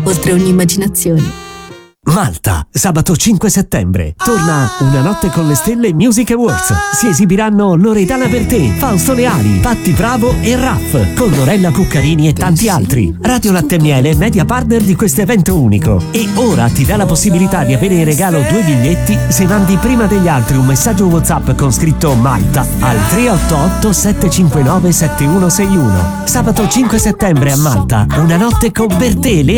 oltre ogni immaginazione. Malta, sabato 5 settembre. Torna Una notte con le stelle Music Awards. Si esibiranno Loredana Bertè, Fausto Leali, Patti Bravo e Raff, con Lorella Cuccarini e tanti altri. Radio Latte e Miele, media partner di questo evento unico. E ora ti dà la possibilità di avere in regalo 2 biglietti se mandi prima degli altri un messaggio WhatsApp con scritto Malta al 388 759 7161. Sabato 5 settembre a Malta, Una notte con Bertè,